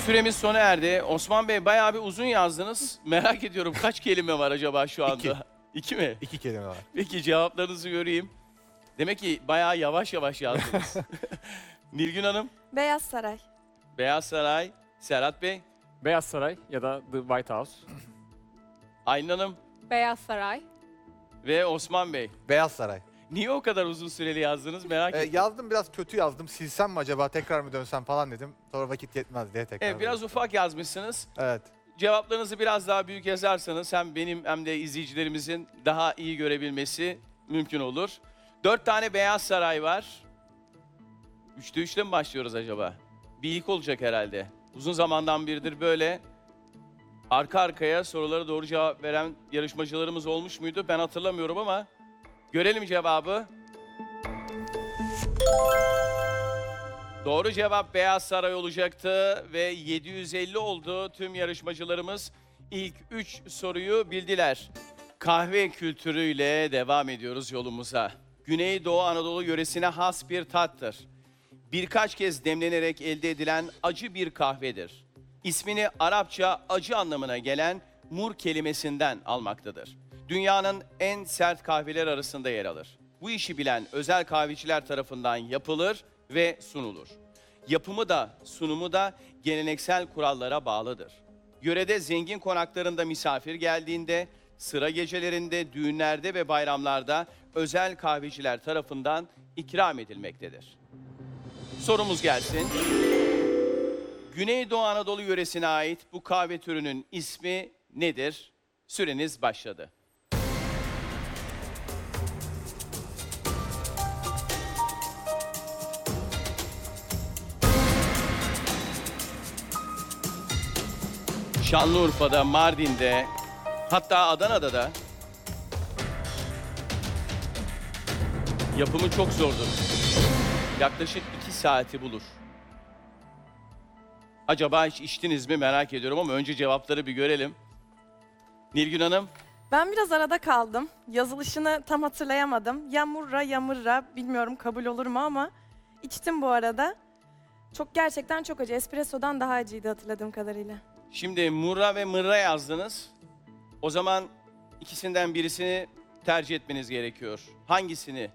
Süremiz sona erdi. Osman Bey bayağı bir uzun yazdınız. Merak ediyorum kaç kelime var acaba şu anda? İki. İki mi? 2 kelime var. Peki cevaplarınızı göreyim. Demek ki bayağı yavaş yavaş yazdınız. Nilgün Hanım, Beyaz Saray. Beyaz Saray, Serhat Bey, Beyaz Saray ya da The White House. Aylin Hanım Beyaz Saray. ve Osman Bey. Beyaz Saray. Niye o kadar uzun süreli yazdınız merak ettim. Yazdım, biraz kötü yazdım. Silsem mi acaba, tekrar mı dönsem falan dedim. Sonra vakit yetmez diye tekrar. Evet, biraz ufak yazmışsınız. Evet. Cevaplarınızı biraz daha büyük yazarsanız hem benim hem de izleyicilerimizin daha iyi görebilmesi mümkün olur. 4 tane Beyaz Saray var. 3'te 3'le mi başlıyoruz acaba? Bir ilk olacak herhalde. Uzun zamandan biridir böyle arka arkaya sorulara doğru cevap veren yarışmacılarımız olmuş muydu? Ben hatırlamıyorum ama görelim cevabı. Doğru cevap Beyaz Saray olacaktı ve 750 oldu. Tüm yarışmacılarımız ilk 3 soruyu bildiler. Kahve kültürüyle devam ediyoruz yolumuza. Güneydoğu Anadolu yöresine has bir tattır. Birkaç kez demlenerek elde edilen acı bir kahvedir. İsmini Arapça acı anlamına gelen mur kelimesinden almaktadır. Dünyanın en sert kahveler arasında yer alır. Bu işi bilen özel kahveciler tarafından yapılır ve sunulur. Yapımı da sunumu da geleneksel kurallara bağlıdır. Yörede zengin konaklarında misafir geldiğinde, sıra gecelerinde, düğünlerde ve bayramlarda özel kahveciler tarafından ikram edilmektedir. Sorumuz gelsin. Güneydoğu Anadolu yöresine ait bu kahve türünün ismi nedir? Süreniz başladı. Şanlıurfa'da, Mardin'de, hatta Adana'da da yapımı çok zordur. Yaklaşık 2 saati bulur. Acaba hiç içtiniz mi merak ediyorum ama önce cevapları bir görelim. Nilgün Hanım, Ben biraz arada kaldım. Yazılışını tam hatırlayamadım. Ya murra ya mırra. Bilmiyorum kabul olur mu ama içtim bu arada. Gerçekten çok acı. Espresso'dan daha acıydı hatırladığım kadarıyla. şimdi Murra ve Mırra yazdınız. O zaman ikisinden birisini tercih etmeniz gerekiyor. Hangisini?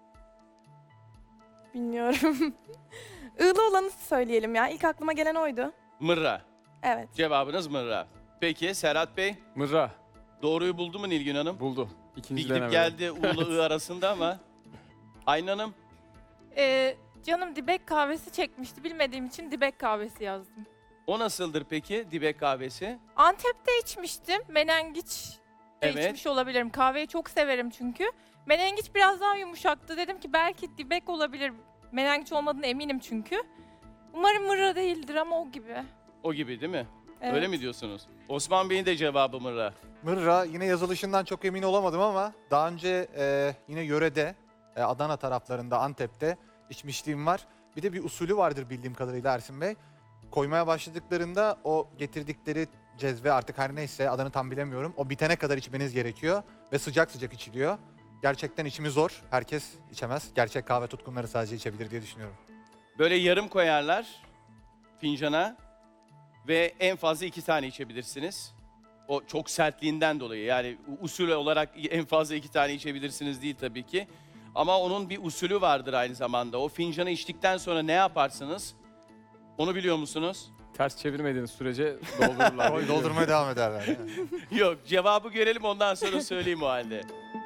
Bilmiyorum. Iğlı olanı söyleyelim ya. İlk aklıma gelen oydu. Mırra. Evet. Cevabınız Mırra. Peki Serhat Bey, Mırra doğruyu buldu mu Nilgün Hanım? buldu. İkinci Bir gidip denemede. geldi U'la I arasında ama. Aylin Hanım, Canım dibek kahvesi çekmişti. Bilmediğim için dibek kahvesi yazdım. o nasıldır peki dibek kahvesi? Antep'te içmiştim. Menengiç de Evet. içmiş olabilirim. Kahveyi çok severim çünkü. Menengiç biraz daha yumuşaktı. Dedim ki belki dibek olabilir. Menengiç olmadığına eminim çünkü. Umarım mırra değildir ama o gibi. O gibi değil mi? Evet. Öyle mi diyorsunuz? Osman Bey'in de cevabı Mırra. Mırra, yine yazılışından çok emin olamadım ama daha önce yine yörede, Adana taraflarında, Antep'te içmişliğim var. Bir de bir usulü vardır bildiğim kadarıyla Ersin Bey. Koymaya başladıklarında o getirdikleri cezve, artık her neyse adını tam bilemiyorum, o bitene kadar içmeniz gerekiyor ve sıcak sıcak içiliyor. Gerçekten içimi zor. Herkes içemez. Gerçek kahve tutkunları sadece içebilir diye düşünüyorum. Böyle yarım koyarlar fincana ve en fazla 2 tane içebilirsiniz. O çok sertliğinden dolayı, yani usul olarak en fazla 2 tane içebilirsiniz değil tabii ki. Ama onun bir usulü vardır aynı zamanda. O fincanı içtikten sonra ne yaparsınız? Onu biliyor musunuz? Ters çevirmediğiniz sürece doldururlar. Doldurmaya devam ederler. Yok, cevabı görelim ondan sonra söyleyeyim o halde.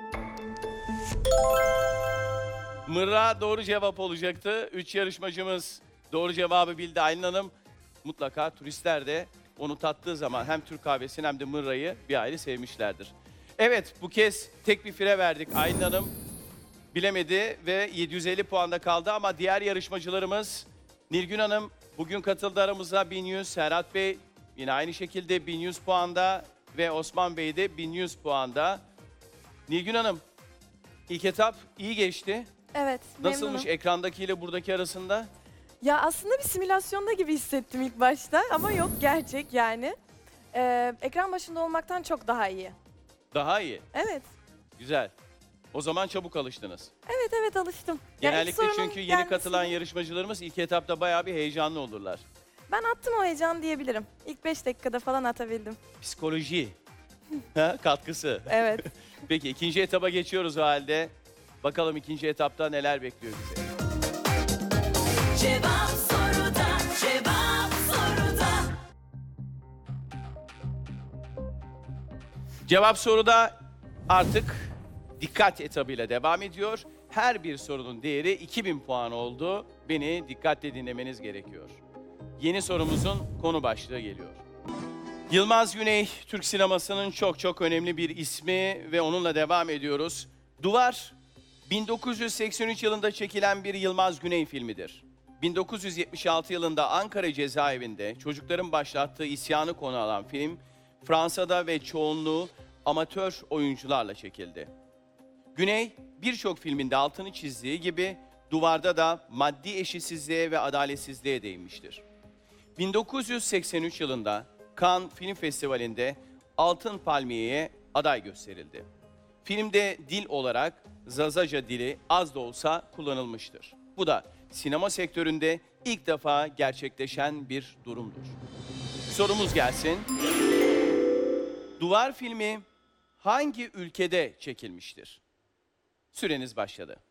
Mırra doğru cevap olacaktı. 3 yarışmacımız doğru cevabı bildi. Aylin Hanım, mutlaka turistler de onu tattığı zaman hem Türk kahvesini hem de Mırra'yı bir ayrı sevmişlerdir. Evet, bu kez tek bir fire verdik. Aylin Hanım bilemedi ve 750 puanda kaldı ama diğer yarışmacılarımız Nilgün Hanım bugün katıldı aramıza 1100, Serhat Bey yine aynı şekilde 1100 puanda ve Osman Bey de 1100 puanda. Nilgün Hanım, ilk etap iyi geçti. Evet. Nasılmış memnunum. ekrandakiyle buradaki arasında? Ya aslında bir simülasyonda gibi hissettim ilk başta ama yok gerçek yani. Ekran başında olmaktan çok daha iyi. Daha iyi. Evet. Güzel. O zaman çabuk alıştınız. Evet alıştım. Ya ilk Genellikle sorunun çünkü yeni gelmesi- katılan yarışmacılarımız ilk etapta bayağı bir heyecanlı olurlar. Ben attım o heyecan diyebilirim. İlk 5 dakikada falan atabildim. Psikoloji ha, katkısı. Evet. Peki ikinci etaba geçiyoruz o halde. Bakalım ikinci etapta neler bekliyor bizi. Cevap soruda, cevap soruda. Cevap soruda artık dikkat etabıyla devam ediyor. Her bir sorunun değeri 2000 puan oldu. Beni dikkatle dinlemeniz gerekiyor. Yeni sorumuzun konu başlığı geliyor. Yılmaz Güney, Türk sinemasının çok önemli bir ismi ve onunla devam ediyoruz. Duvar, 1983 yılında çekilen bir Yılmaz Güney filmidir. 1976 yılında Ankara cezaevinde çocukların başlattığı isyanı konu alan film, Fransa'da ve çoğunluğu amatör oyuncularla çekildi. Güney, birçok filminde altını çizdiği gibi Duvar'da da maddi eşitsizliğe ve adaletsizliğe değinmiştir. 1983 yılında Cannes Film Festivali'nde Altın Palmiye'ye aday gösterildi. Filmde dil olarak Zazaca dili az da olsa kullanılmıştır. Bu da sinema sektöründe ilk defa gerçekleşen bir durumdur. Sorumuz gelsin. Duvar filmi hangi ülkede çekilmiştir? Süreniz başladı.